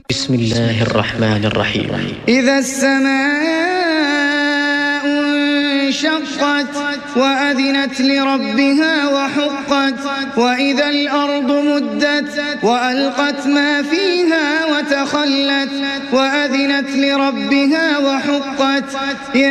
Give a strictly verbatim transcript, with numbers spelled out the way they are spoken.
بسم الله الرحمن الرحيم. إذا السماء انشقت وأذنت لربها وحقت وإذا الأرض مدت وألقت ما فيها وتخلت وأذنت لربها وحقت.